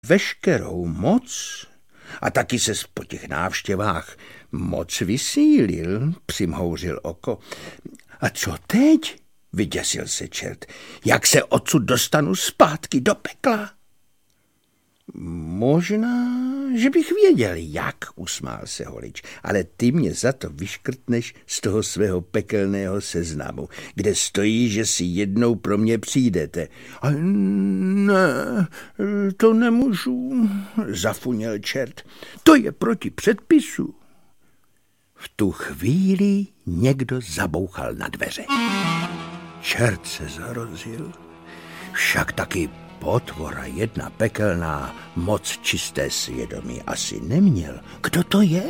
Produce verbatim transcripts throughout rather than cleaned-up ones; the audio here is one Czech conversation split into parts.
veškerou moc a taky se po těch návštěvách moc vysílil, přimhouřil oko. A co teď? Vyděsil se čert. Jak se odsud dostanu zpátky do pekla? Možná, že bych věděl, jak, usmál se Holič, ale ty mě za to vyškrtneš z toho svého pekelného seznamu, kde stojí, že si jednou pro mě přijdete. A ne, to nemůžu, zafuněl čert. To je proti předpisu. V tu chvíli někdo zabouchal na dveře. Čert se zarozil, však taky potvora jedna pekelná moc čisté svědomí asi neměl. Kdo to je?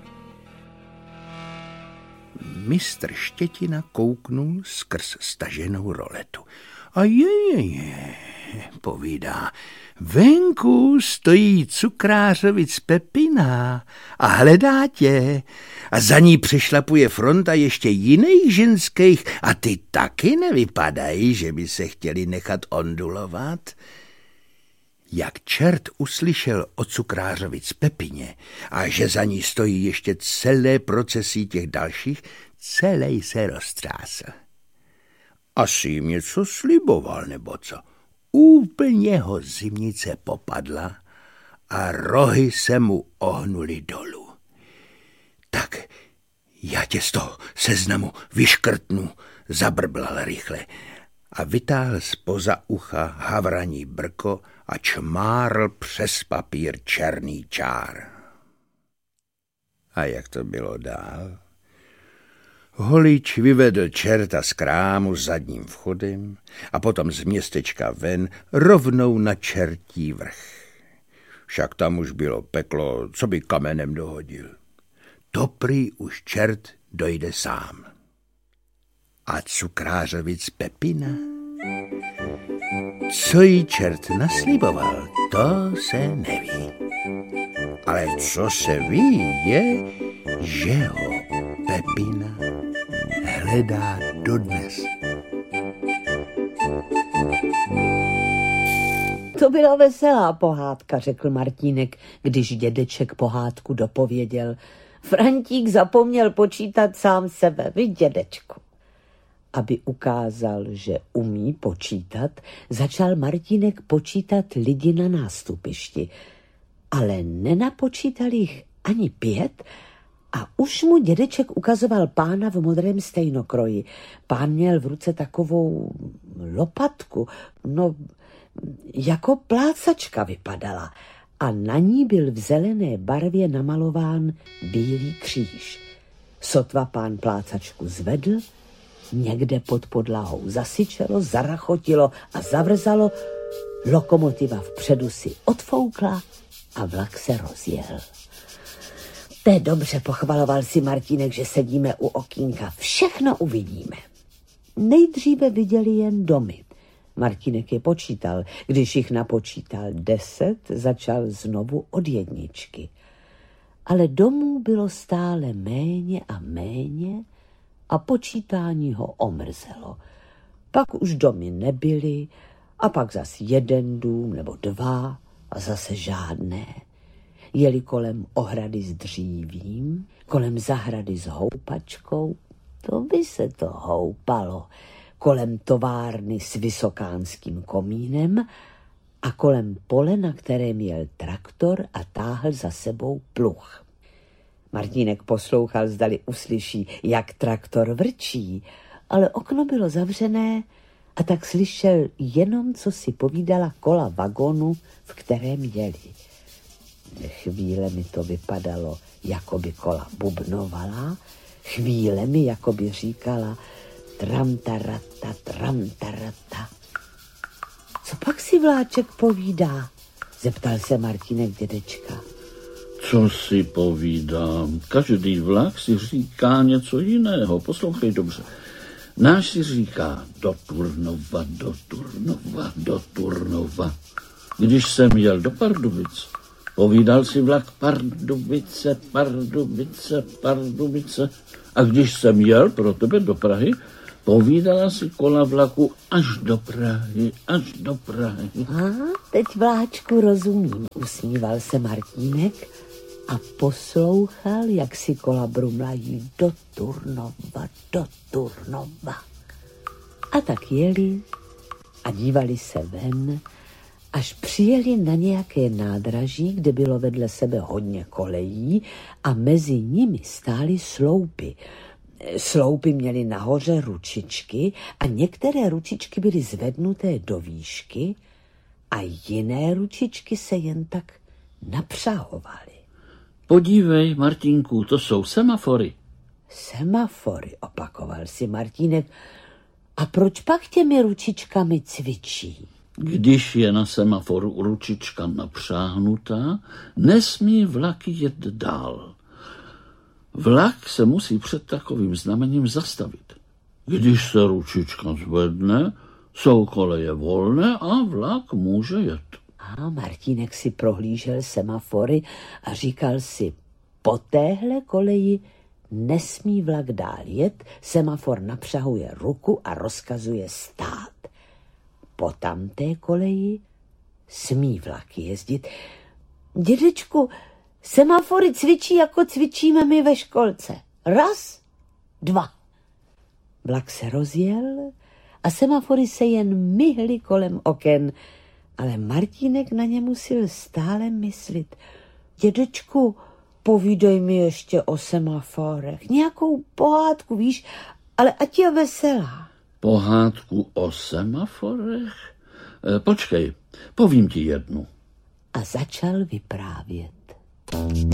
Mistr Štětina kouknul skrz staženou roletu. A je, je, je, povídá, venku stojí cukrářovic Pepina a hledá tě. A za ní přešlapuje fronta ještě jiných ženských a ty taky nevypadají, že by se chtěli nechat ondulovat. Jak čert uslyšel o cukrářovic Pepině a že za ní stojí ještě celé procesí těch dalších, celej se roztřásl. Asi jim něco sliboval, nebo co? Úplně ho zimnice popadla a rohy se mu ohnuly dolů. Tak já tě z toho seznamu vyškrtnu, zabrblal rychle a vytáhl zpoza ucha havraní brko a čmárl přes papír černý čár. A jak to bylo dál? Holič vyvedl čerta z krámu zadním vchodem a potom z městečka ven rovnou na čertí vrch. Však tam už bylo peklo, co by kamenem dohodil. To prý už čert dojde sám. A cukrářovic Pepina? Co jí čert nasliboval, to se neví. Ale co se ví, je, že ho Pepina hledá dodnes. To byla veselá pohádka, řekl Martínek, když dědeček pohádku dopověděl. Frantík zapomněl počítat sám sebe, vy dědečku. Aby ukázal, že umí počítat, začal Martínek počítat lidi na nástupišti, ale nenapočítal jich ani pět a už mu dědeček ukazoval pána v modrém stejnokroji. Pán měl v ruce takovou lopatku, no jako plácačka vypadala a na ní byl v zelené barvě namalován bílý kříž. Sotva pán plácačku zvedl, někde pod podlahou zasyčelo, zarachotilo a zavrzalo, lokomotiva vpředu si odfoukla a vlak se rozjel. To je dobře, pochvaloval si Martínek, že sedíme u okýnka. Všechno uvidíme. Nejdříve viděli jen domy. Martínek je počítal. Když jich napočítal deset, začal znovu od jedničky. Ale domů bylo stále méně a méně a počítání ho omrzelo. Pak už domy nebyly a pak zas jeden dům nebo dva a zase žádné. Jeli kolem ohrady s dřívím, kolem zahrady s houpačkou, to by se to houpalo, kolem továrny s vysokánským komínem a kolem pole, na kterém jel traktor a táhl za sebou pluh. Martínek poslouchal, zdali uslyší, jak traktor vrčí, ale okno bylo zavřené a tak slyšel jenom, co si povídala kola vagonu, v kterém jeli. Chvíle mi to vypadalo, jako by kola bubnovala, chvíle mi jako by říkala tramtarata, tramtarata. Co pak si vláček povídá? Zeptal se Martínek dědečka. Co si povídám? Každý vlak si říká něco jiného. Poslouchej dobře. Náš si říká do Turnova, do Turnova, do Turnova. Když jsem jel do Pardubic, povídal si vlak Pardubice, Pardubice, Pardubice. A když jsem jel pro tebe do Prahy, Povídala si kola vlaku až do Prahy, až do Prahy. A teď vláčku rozumím, usmíval se Martínek a poslouchal, jak si kola brumlají do Turnova, do Turnova. A tak jeli a dívali se ven, až přijeli na nějaké nádraží, kde bylo vedle sebe hodně kolejí a mezi nimi stály sloupy. Sloupy měly nahoře ručičky a některé ručičky byly zvednuté do výšky a jiné ručičky se jen tak napřahovaly. Podívej, Martínku, to jsou semafory. Semafory, opakoval si Martínek. A proč pak těmi ručičkami cvičí? Když je na semaforu ručička napřáhnutá, nesmí vlak jet dál. Vlak se musí před takovým znamením zastavit. Když se ručička zvedne, jsou koleje volné a vlak může jet. A Martínek si prohlížel semafory a říkal si, po téhle koleji nesmí vlak dál jet, semafor napřahuje ruku a rozkazuje stát. Po tamté koleji smí vlak jezdit. Dědečku, semafory cvičí, jako cvičíme my ve školce. Raz, dva. Vlak se rozjel a semafory se jen myhly kolem oken, ale Martínek na ně musel stále myslit. Dědečku, povídej mi ještě o semaforech. Nějakou pohádku, víš, ale ať je veselá. Pohádku o semaforech? E, počkej, povím ti jednu. A začal vyprávět.